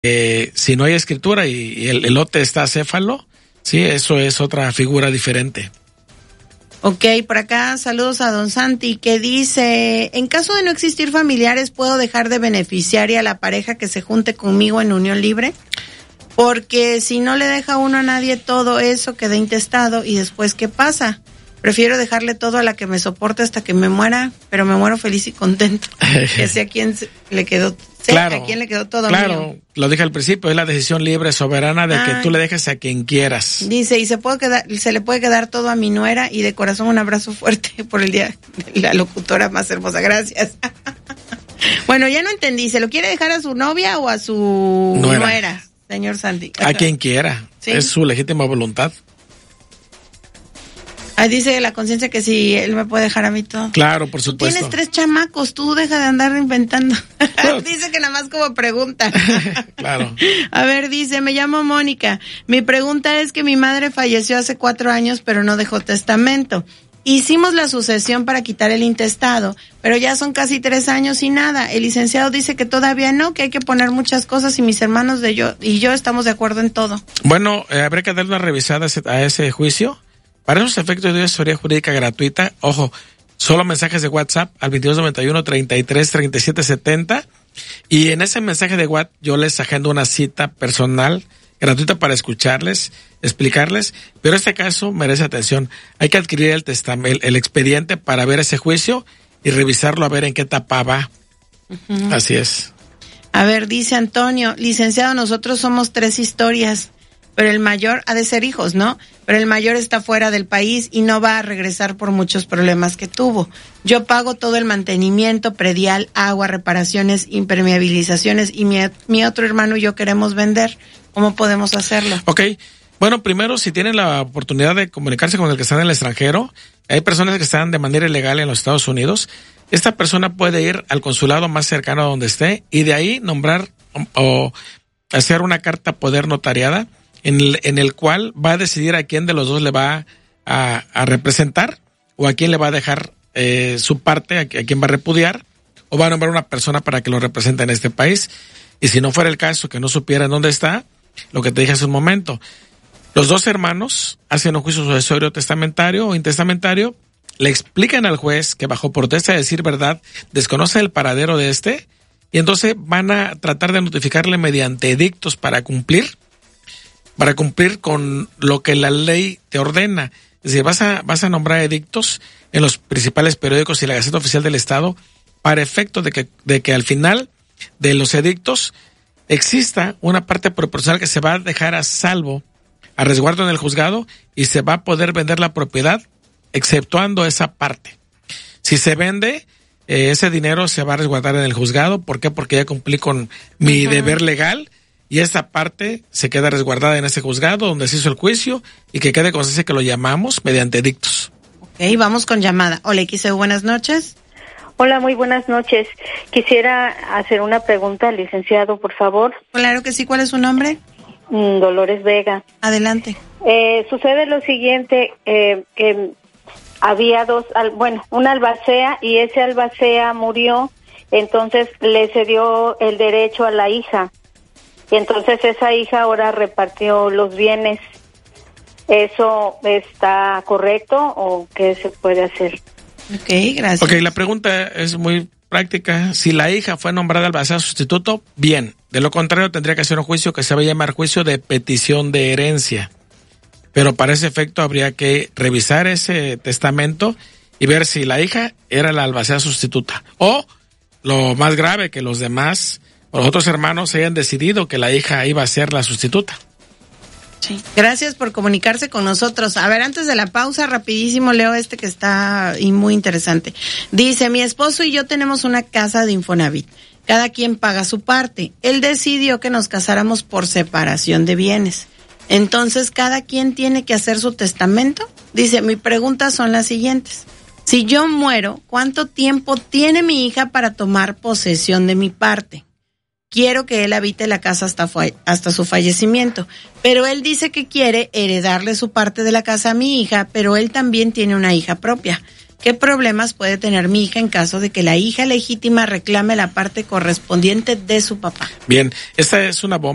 si no hay escritura y el lote está acéfalo, sí, eso es otra figura diferente. Ok, por acá saludos a don Santi, que dice, en caso de no existir familiares, ¿puedo dejar de beneficiaria a la pareja que se junte conmigo en unión libre? Porque si no le deja uno a nadie todo eso, queda intestado, y después, ¿qué pasa? Prefiero dejarle todo a la que me soporte hasta que me muera, pero me muero feliz y contento. Que sea quien le quedó, claro, a quien le quedó todo claro, mío. lo dije al principio, es la decisión libre, soberana de que tú le dejes a quien quieras. Dice, y se le puede quedar todo a mi nuera, y de corazón un abrazo fuerte por el día de la locutora más hermosa. Gracias. Bueno, ya no entendí, ¿se lo quiere dejar a su novia o a su nuera, señor Santi? A quien quiera, ¿sí? Es su legítima voluntad. Ahí dice la conciencia que sí, él me puede dejar a mí todo. Claro, por supuesto. Tienes 3 chamacos, tú deja de andar inventando. Dice que nada más como pregunta. Claro. A ver, dice, me llamo Mónica. Mi pregunta es que mi madre falleció hace 4 años, pero no dejó testamento. Hicimos la sucesión para quitar el intestado, pero ya son casi 3 años y nada. El licenciado dice que todavía no, que hay que poner muchas cosas, y mis hermanos y yo estamos de acuerdo en todo. Bueno, habría que darle una revisada a ese juicio. Para esos efectos de asesoría jurídica gratuita, ojo, solo mensajes de WhatsApp al 2291-33-3770, y en ese mensaje de WhatsApp yo les agendo una cita personal gratuita para escucharles, explicarles, pero este caso merece atención. Hay que adquirir el expediente para ver ese juicio y revisarlo a ver en qué etapa va. Uh-huh. Así es. A ver, dice Antonio, licenciado, nosotros somos 3 historias. Pero el mayor ha de ser hijos, ¿no? Pero el mayor está fuera del país y no va a regresar por muchos problemas que tuvo. Yo pago todo el mantenimiento, predial, agua, reparaciones, impermeabilizaciones, y mi otro hermano y yo queremos vender. ¿Cómo podemos hacerlo? Ok. Bueno, primero, si tienen la oportunidad de comunicarse con el que está en el extranjero, hay personas que están de manera ilegal en los Estados Unidos. Esta persona puede ir al consulado más cercano a donde esté y de ahí nombrar o hacer una carta poder notariada en el cual va a decidir a quién de los dos le va a representar, o a quién le va a dejar su parte, a quién va a repudiar, o va a nombrar una persona para que lo represente en este país. Y si no fuera el caso, que no supiera en dónde está, lo que te dije hace un momento, los 2 hermanos hacen un juicio sucesorio testamentario o intestamentario, le explican al juez que bajo protesta de decir verdad desconoce el paradero de y entonces van a tratar de notificarle mediante edictos para cumplir con lo que la ley te ordena. Es decir, vas a nombrar edictos en los principales periódicos y la Gaceta Oficial del Estado para efecto de que al final de los edictos exista una parte proporcional que se va a dejar a salvo, a resguardo en el juzgado, y se va a poder vender la propiedad exceptuando esa parte. Si se vende, ese dinero se va a resguardar en el juzgado. ¿Por qué? Porque ya cumplí con mi deber legal. Y esta parte se queda resguardada en ese juzgado donde se hizo el juicio, y que quede constancia que lo llamamos mediante edictos. Ok, vamos con llamada. Hola, XEU, buenas noches. Hola, muy buenas noches. Quisiera hacer una pregunta al licenciado, por favor. Claro que sí, ¿cuál es su nombre? Dolores Vega. Adelante. Sucede lo siguiente, que había una albacea, y ese albacea murió, entonces le cedió el derecho a la hija. Y entonces esa hija ahora repartió los bienes. ¿Eso está correcto o qué se puede hacer? Ok, gracias. Ok, la pregunta es muy práctica. Si la hija fue nombrada albacea sustituto, bien. De lo contrario, tendría que hacer un juicio que se va a llamar juicio de petición de herencia. Pero para ese efecto habría que revisar ese testamento y ver si la hija era la albacea sustituta. O, lo más grave, que los demás, o los otros hermanos, hayan decidido que la hija iba a ser la sustituta. Sí. Gracias por comunicarse con nosotros. A ver, antes de la pausa, rapidísimo leo que está muy interesante. Dice, mi esposo y yo tenemos una casa de Infonavit. Cada quien paga su parte. Él decidió que nos casáramos por separación de bienes. Entonces, ¿cada quien tiene que hacer su testamento? Dice, mi pregunta son las siguientes. Si yo muero, ¿cuánto tiempo tiene mi hija para tomar posesión de mi parte? Quiero que él habite la casa hasta su fallecimiento, pero él dice que quiere heredarle su parte de la casa a mi hija, pero él también tiene una hija propia. ¿Qué problemas puede tener mi hija en caso de que la hija legítima reclame la parte correspondiente de su papá? Bien, esta es una bomba.